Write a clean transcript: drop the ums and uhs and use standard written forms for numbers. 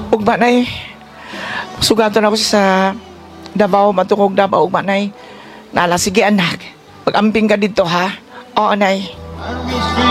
Ugma nay. Sugatan ako sa Davao, matukog Davao, ugma nay. Nala, sige anak. Pag-amping ka dito ha. Oo, nay.